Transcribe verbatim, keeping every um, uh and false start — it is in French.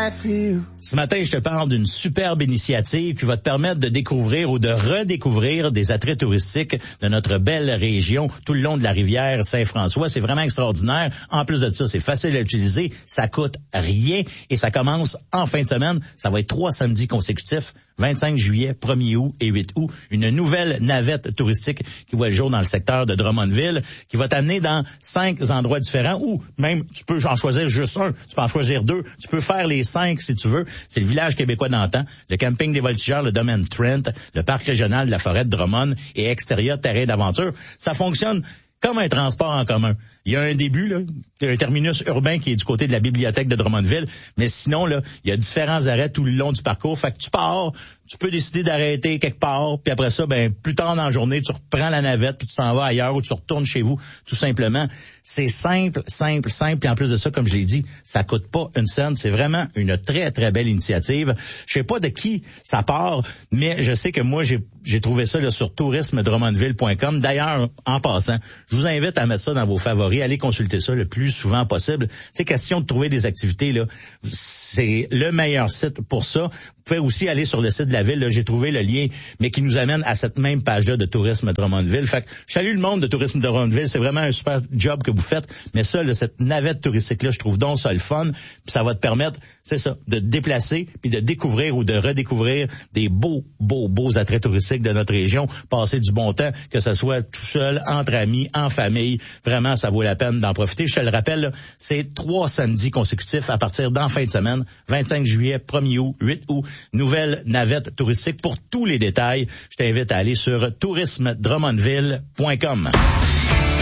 I feel. Ce matin, je te parle d'une superbe initiative qui va te permettre de découvrir ou de redécouvrir des attraits touristiques de notre belle région tout le long de la rivière Saint-François. C'est vraiment extraordinaire. En plus de ça, c'est facile à utiliser, ça coûte rien et ça commence en fin de semaine. Ça va être trois samedis consécutifs, vingt-cinq juillet, premier août et huit août. Une nouvelle navette touristique qui voit le jour dans le secteur de Drummondville, qui va t'amener dans cinq endroits différents ou même tu peux en choisir juste un, tu peux en choisir deux, tu peux faire les cinq si tu veux. C'est le village québécois d'antan, le camping des voltigeurs, le domaine Trent, le parc régional de la forêt de Drummond et Extérieur terrain d'aventure. Ça fonctionne comme un transport en commun. Il y a un début, là, un terminus urbain qui est du côté de la bibliothèque de Drummondville, mais sinon, là, il y a différents arrêts tout le long du parcours. Fait que tu pars, tu peux décider d'arrêter quelque part, puis après ça, ben plus tard dans la journée, tu reprends la navette, puis tu t'en vas ailleurs ou tu retournes chez vous, tout simplement. C'est simple, simple, simple, puis en plus de ça, comme je l'ai dit, ça coûte pas une scène. C'est vraiment une très, très belle initiative. Je sais pas de qui ça part, mais je sais que moi, j'ai, j'ai trouvé ça là, sur tourisme drummondville point com. D'ailleurs, en passant, je vous invite à mettre ça dans vos favoris. Allez consulter ça le plus souvent possible. C'est question de trouver des activités, là. C'est le meilleur site pour ça. Vous pouvez aussi aller sur le site de la ville. Là, j'ai trouvé le lien, mais qui nous amène à cette même page-là de Tourisme Drummondville. Fait que je salue le monde de Tourisme Drummondville. C'est vraiment un super job que vous faites. Mais ça, là, cette navette touristique-là, je trouve donc ça le fun. Puis ça va te permettre, c'est ça, de te déplacer puis de découvrir ou de redécouvrir des beaux, beaux, beaux attraits touristiques de notre région. Passer du bon temps, que ce soit tout seul, entre amis, en famille. Vraiment, ça vaut la peine d'en profiter. Je te le rappelle, là, c'est trois samedis consécutifs à partir d'en fin de semaine, vingt-cinq juillet, premier août, huit août. Nouvelle navette touristique. Pour tous les détails, je t'invite à aller sur tourisme drummondville point com.